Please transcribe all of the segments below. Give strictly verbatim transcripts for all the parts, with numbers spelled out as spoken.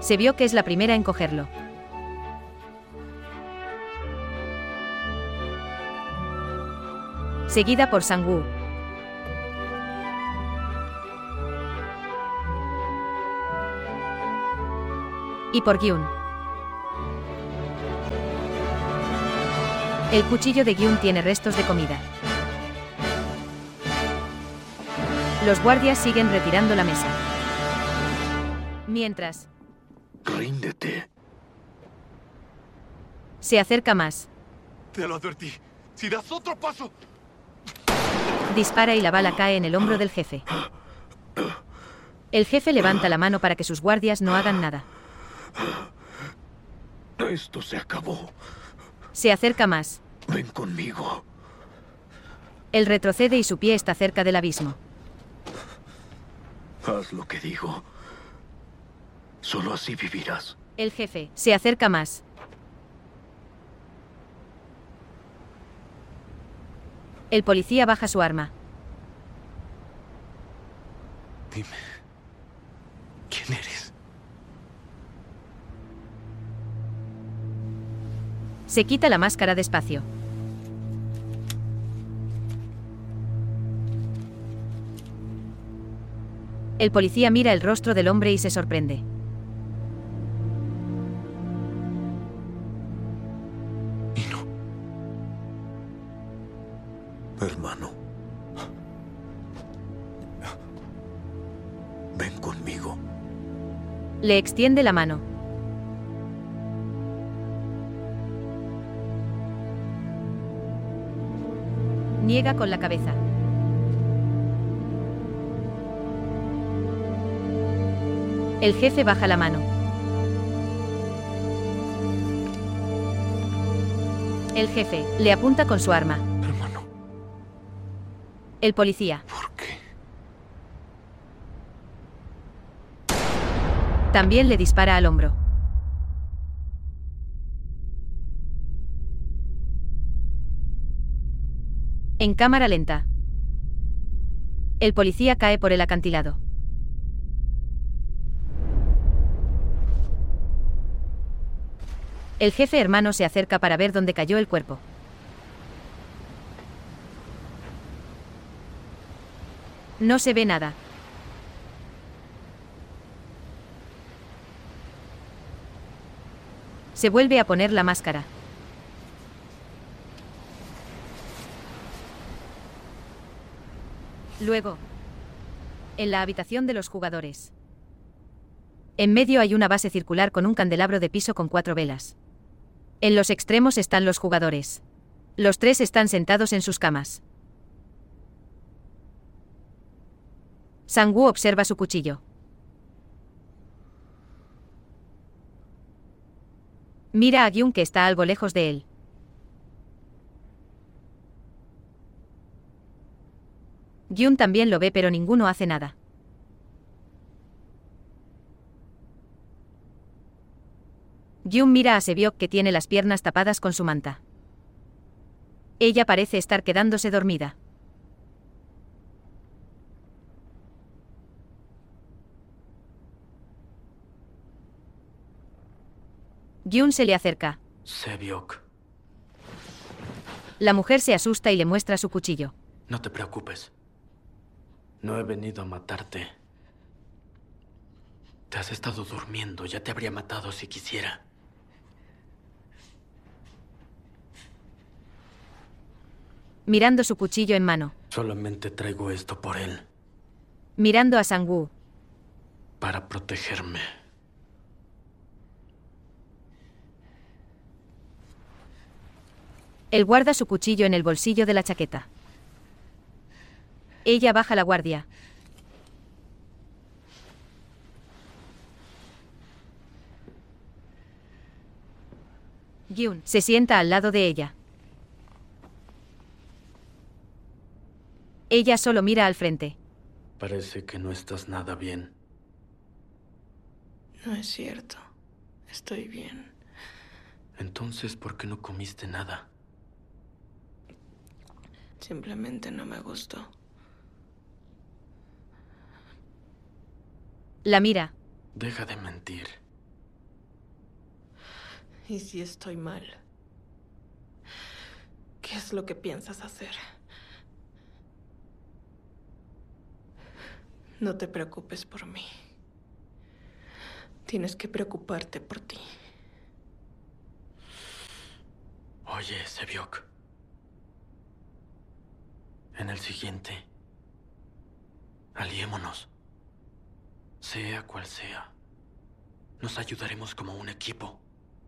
Se vio que es la primera en cogerlo. Seguida por Sang-woo. Y por Gyun. El cuchillo de Gyun tiene restos de comida. Los guardias siguen retirando la mesa. Mientras... Ríndete. Se acerca más. Te lo advertí. Si das otro paso... Dispara y la bala cae en el hombro del jefe. El jefe levanta la mano para que sus guardias no hagan nada. Esto se acabó. Se acerca más. Ven conmigo. Él retrocede y su pie está cerca del abismo. Haz lo que digo. Solo así vivirás. El jefe se acerca más. El policía baja su arma. Dime, ¿quién eres? Se quita la máscara despacio. El policía mira el rostro del hombre y se sorprende. Y no. Hermano. Ven conmigo. Le extiende la mano. Niega con la cabeza. El jefe baja la mano. El jefe le apunta con su arma. Hermano. El policía. ¿Por qué? También le dispara al hombro. En cámara lenta. El policía cae por el acantilado. El jefe hermano se acerca para ver dónde cayó el cuerpo. No se ve nada. Se vuelve a poner la máscara. Luego, en la habitación de los jugadores. En medio hay una base circular con un candelabro de piso con cuatro velas. En los extremos están los jugadores. Los tres están sentados en sus camas. Sang-woo observa su cuchillo. Mira a Gyun que está algo lejos de él. Gyun también lo ve pero ninguno hace nada. Gyun mira a Sebyok que tiene las piernas tapadas con su manta. Ella parece estar quedándose dormida. Gyun se le acerca. Sebyok. La mujer se asusta y le muestra su cuchillo. No te preocupes. No he venido a matarte. Te has estado durmiendo. Ya te habría matado si quisiera. Mirando su cuchillo en mano. Solamente traigo esto por él. Mirando a Sang-woo. Para protegerme. Él guarda su cuchillo en el bolsillo de la chaqueta. Ella baja la guardia. Gyun se sienta al lado de ella. Ella solo mira al frente. Parece que no estás nada bien. No es cierto. Estoy bien. Entonces, ¿por qué no comiste nada? Simplemente no me gustó. La mira. Deja de mentir. ¿Y si estoy mal? ¿Qué es lo que piensas hacer? No te preocupes por mí. Tienes que preocuparte por ti. Oye, Seviok. En el siguiente, aliémonos. Sea cual sea, nos ayudaremos como un equipo.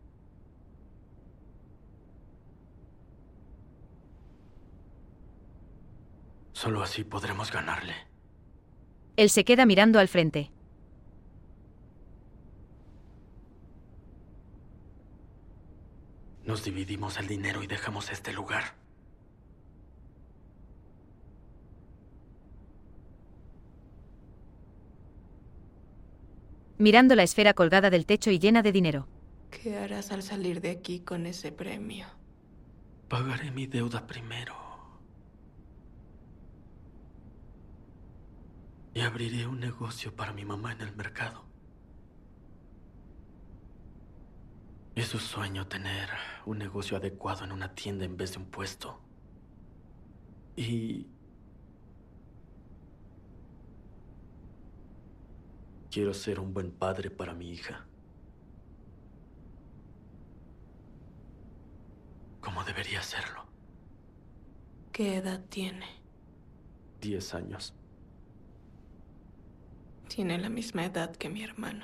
Solo así podremos ganarle. Él se queda mirando al frente. Nos dividimos el dinero y dejamos este lugar. Mirando la esfera colgada del techo y llena de dinero. ¿Qué harás al salir de aquí con ese premio? Pagaré mi deuda primero. Y abriré un negocio para mi mamá en el mercado. Es su sueño tener un negocio adecuado en una tienda en vez de un puesto. Y quiero ser un buen padre para mi hija. Como debería serlo. ¿Qué edad tiene? Diez años. Tiene la misma edad que mi hermano.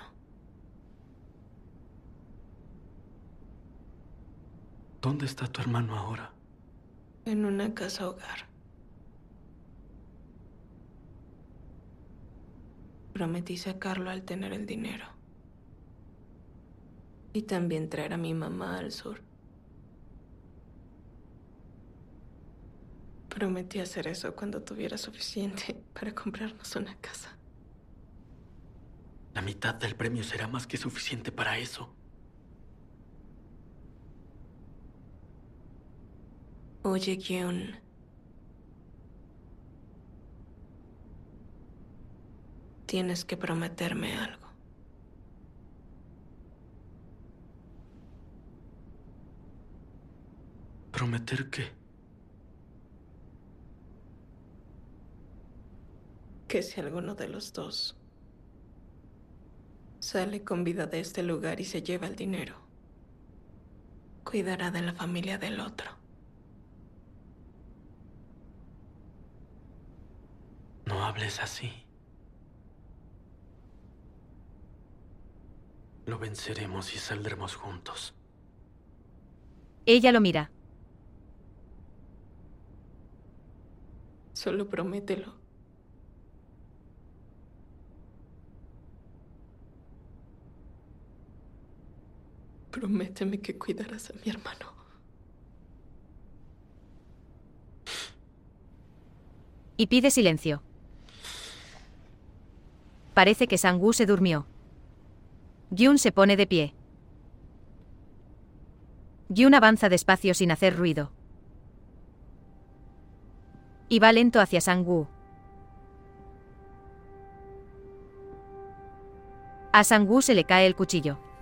¿Dónde está tu hermano ahora? En una casa hogar. Prometí sacarlo al tener el dinero. Y también traer a mi mamá al sur. Prometí hacer eso cuando tuviera suficiente para comprarnos una casa. La mitad del premio será más que suficiente para eso. Oye, Gyun. Tienes que prometerme algo. ¿Prometer qué? Que si alguno de los dos sale con vida de este lugar y se lleva el dinero, cuidará de la familia del otro. No hables así. Lo venceremos y saldremos juntos. Ella lo mira. Solo promételo. Prométeme que cuidarás a mi hermano. Y pide silencio. Parece que Sang-woo se durmió. Gyun se pone de pie. Gyun avanza despacio sin hacer ruido. Y va lento hacia Sang-woo. A Sang-woo se le cae el cuchillo.